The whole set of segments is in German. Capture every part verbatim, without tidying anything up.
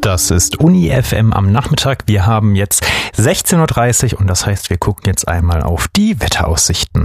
Das ist Uni F M am Nachmittag. Wir haben jetzt sechzehn Uhr dreißig und das heißt, wir gucken jetzt einmal auf die Wetteraussichten.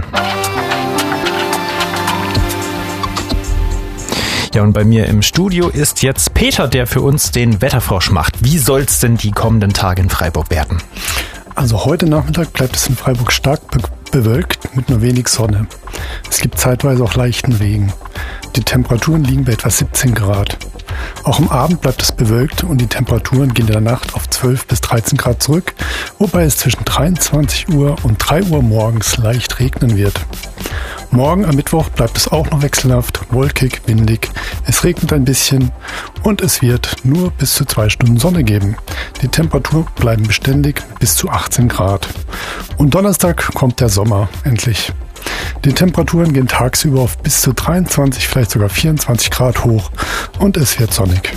Ja, und bei mir im Studio ist jetzt Peter, der für uns den Wetterfrosch macht. Wie soll's denn die kommenden Tage in Freiburg werden? Also heute Nachmittag bleibt es in Freiburg stark be- bewölkt mit nur wenig Sonne. Es gibt zeitweise auch leichten Regen. Die Temperaturen liegen bei etwa siebzehn Grad. Auch am Abend bleibt es bewölkt und die Temperaturen gehen in der Nacht auf zwölf bis dreizehn Grad zurück, wobei es zwischen dreiundzwanzig Uhr und drei Uhr morgens leicht regnen wird. Morgen am Mittwoch bleibt es auch noch wechselhaft, wolkig, windig, es regnet ein bisschen und es wird nur bis zu zwei Stunden Sonne geben. Die Temperaturen bleiben beständig bis zu achtzehn Grad. Und Donnerstag kommt der Sommer endlich. Die Temperaturen gehen tagsüber auf bis zu dreiundzwanzig, vielleicht sogar vierundzwanzig Grad hoch und es wird sonnig.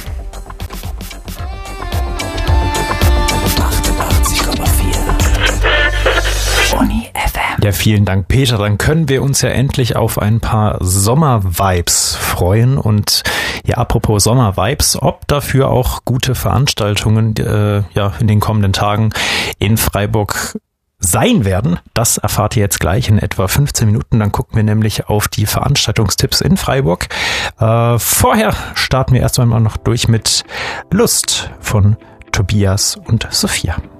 Ja, vielen Dank, Peter. Dann können wir uns ja endlich auf ein paar Sommer-Vibes freuen. Und ja, apropos Sommer-Vibes, ob dafür auch gute Veranstaltungen äh, ja in den kommenden Tagen in Freiburg sein werden, das erfahrt ihr jetzt gleich in etwa fünfzehn Minuten. Dann gucken wir nämlich auf die Veranstaltungstipps in Freiburg. Äh, vorher starten wir erst einmal noch durch mit Lust von Tobias und Sophia.